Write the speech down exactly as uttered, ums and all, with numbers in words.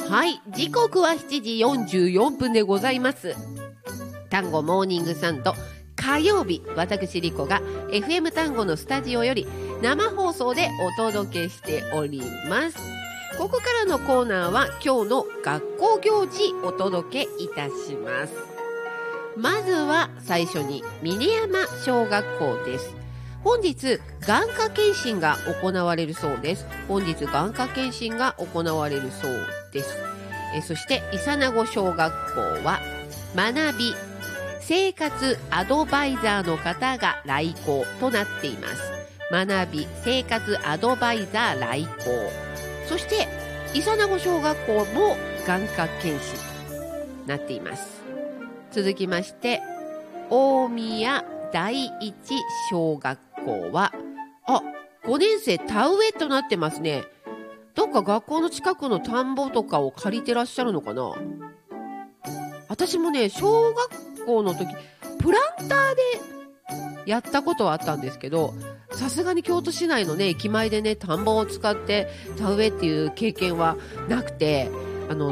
はい、時刻はしちじよんじゅうよんぷんでございます。単語モーニングサンド火曜日、私リコが エフエム 単語のスタジオより生放送でお届けしております。ここからのコーナーは今日の学校行事お届けいたします。まずは最初に峰山小学校です。本日眼科検診が行われるそうです。本日眼科検診が行われるそうです。えそして伊佐名湖小学校は学び生活アドバイザーの方が来校となっています。学び生活アドバイザー来校。そして伊佐名湖小学校も眼科検診となっています。続きまして大宮第一小学校はあごねん生田植えとなってますね。どっか学校の近くの田んぼとかを借りてらっしゃるのかな。私もね小学校の時プランターでやったことはあったんですけど、さすがに京都市内のね駅前でね田んぼを使って田植えっていう経験はなくて、